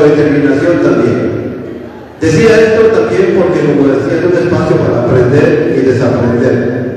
autodeterminación también. Decía esto también porque, como decía, es un espacio para aprender y desaprender.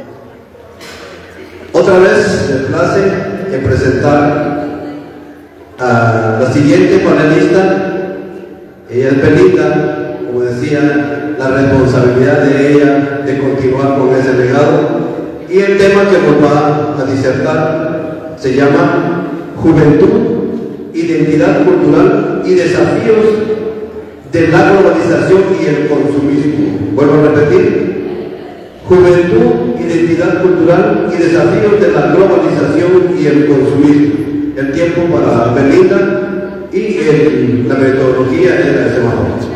Otra vez me place en presentar a la siguiente panelista. Ella es Belinda, como decía, la responsabilidad de ella de continuar con ese legado. Y el tema que nos va a disertar se llama Juventud, Identidad Cultural y Desafíos de la Globalización y el Consumismo. Vuelvo a repetir: Juventud, Identidad Cultural y Desafíos de la Globalización y el Consumismo. El tiempo para Belinda y la metodología era ese más o menos.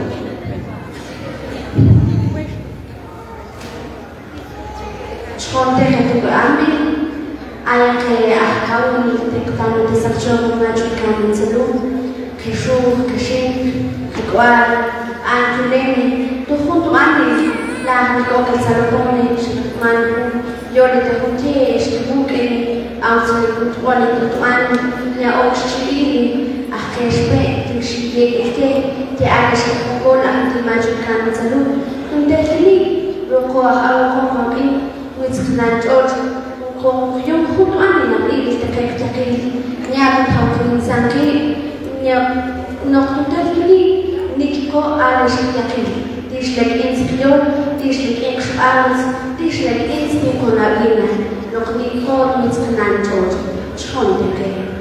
Context ambi hay que acabo de detectar una desacción mágica en salud que show que shin que cual antulemi tu junto ambi la que el salón man yo le te este buque auto cual tu an la oxygen a que espero que te hagas con la mágica en salud un defini lo que hago con Witzknall George, con Yom Hut Anna, Lili, the Kakaki, Nyab Hawking Sanki, Nyab Noctutali, Nikiko Alish Yaki, Dishlek Insecure, Dishlek Ex Arms, Dishlek Inspiconabina, Nocnico Witzknall George, Chondeke.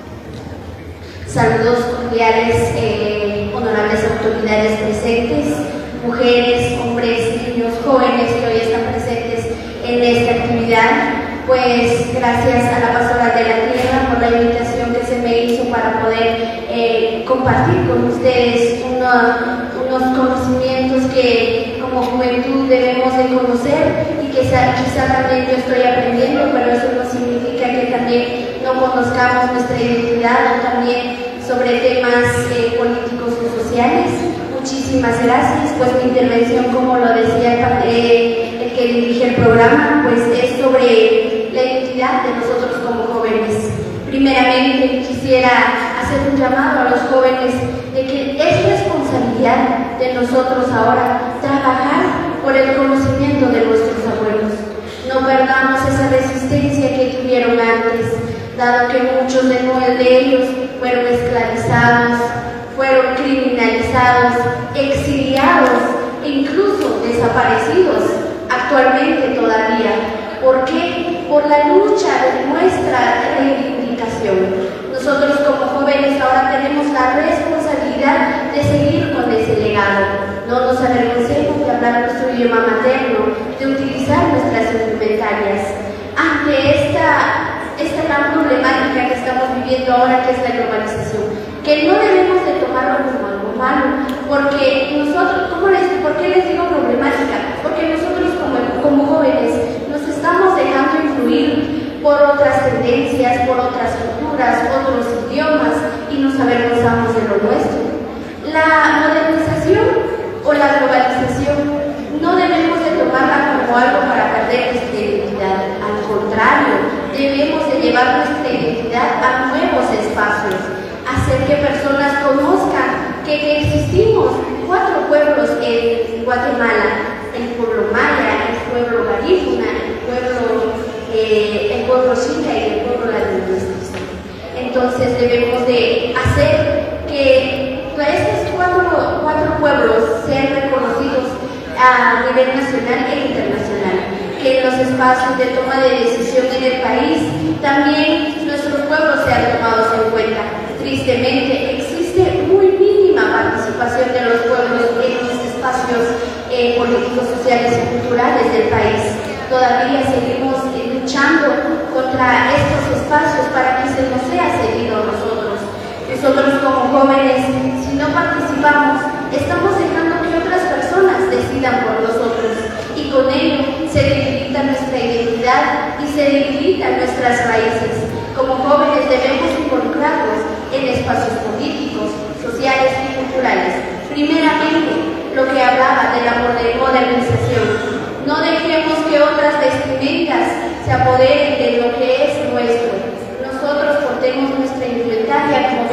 Saludos cordiales, honorables autoridades presentes, mujeres, hombres, niños, jóvenes que hoy están presentes en esta actividad. Pues gracias a la Pastoral de la Tierra por la invitación que se me hizo para poder compartir con ustedes unos conocimientos que como juventud debemos de conocer y que quizá también yo estoy aprendiendo, pero eso no significa que también no conozcamos nuestra identidad o también sobre temas políticos o sociales. Muchísimas gracias. Pues mi intervención, como lo decía el que dirige el programa, pues es sobre la identidad de nosotros como jóvenes. Primeramente quisiera hacer un llamado a los jóvenes de que es responsabilidad de nosotros ahora trabajar por el conocimiento de nuestros abuelos. No perdamos esa resistencia que tuvieron antes, dado que muchos de ellos fueron esclavizados, fueron criminalizados, exiliados e incluso desaparecidos actualmente todavía. ¿Por qué? Por la lucha de nuestra reivindicación. Nosotros como jóvenes ahora tenemos la responsabilidad de seguir con ese legado. No nos avergoncemos de hablar nuestro idioma materno, de utilizar nuestras indumentarias. Ante esta gran problemática que estamos viviendo ahora, que es la globalización, que no debemos de tomarlo como algo malo, porque nosotros, ¿por qué les digo problemática? Porque nosotros como jóvenes nos estamos dejando influir por otras tendencias, por otras culturas, otros idiomas, y nos avergonzamos de lo nuestro. La modernización o la globalización no debemos de tomarla como algo para perder nuestra identidad. Al contrario, debemos de llevar nuestra identidad a nuevos espacios, hacer que personas conozcan que existimos 4 pueblos en Guatemala: el pueblo maya, el pueblo garífuna, el pueblo xica y el pueblo lingüístico. Entonces debemos de hacer que estos cuatro pueblos sean reconocidos a nivel nacional e internacional, que en los espacios de toma de decisión en el país también nuestros pueblos sean tomados en cuenta. Tristemente existe muy mínima participación de los pueblos en los espacios políticos, sociales y culturales del país. Todavía seguimos luchando contra estos espacios para que se nos sea cedido a nosotros. Nosotros como jóvenes, si no participamos, estamos dejando que otras personas decidan por nosotros, y con ello se debilita nuestra identidad y se debilitan nuestras raíces. Como jóvenes debemos involucrarnos en espacios políticos, sociales y culturales. Primeramente, lo que hablaba de la modernización. No dejemos que otras vestimentas se apoderen de lo que es nuestro. Nosotros portemos nuestra indumentaria como